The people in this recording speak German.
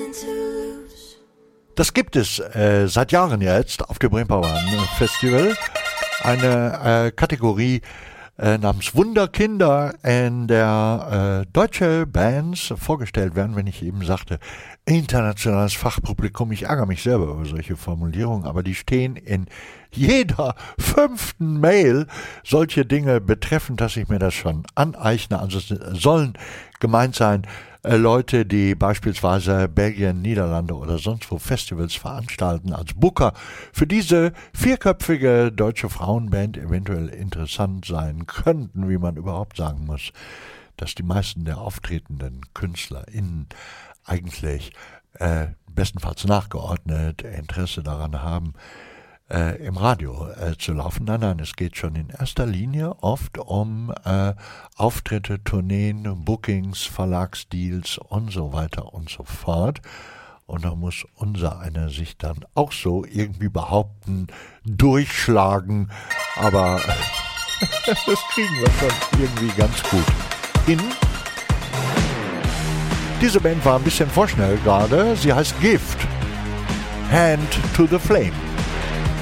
Das gibt es seit Jahren jetzt auf dem Reeperbahn Festival. Eine Kategorie namens Wunderkinder, in der deutsche Bands vorgestellt werden, wenn ich eben sagte, internationales Fachpublikum. Ich ärgere mich selber über solche Formulierungen, aber die stehen in jeder 5. Mail solche Dinge betreffend, dass ich mir das schon aneigne. Also es sollen gemeint sein Leute, die beispielsweise Belgien, Niederlande oder sonst wo Festivals veranstalten als Booker für diese 4-köpfige deutsche Frauenband eventuell interessant sein könnten, wie man überhaupt sagen muss, dass die meisten der auftretenden KünstlerInnen eigentlich bestenfalls nachgeordnet Interesse daran haben, im Radio zu laufen. Nein, es geht schon in erster Linie oft um Auftritte, Tourneen, Bookings, Verlagsdeals und so weiter und so fort. Und da muss unser einer sich dann auch so irgendwie behaupten, durchschlagen, aber das kriegen wir schon irgendwie ganz gut hin. Diese Band war ein bisschen vorschnell gerade. Sie heißt Gift. Hand to the Flame.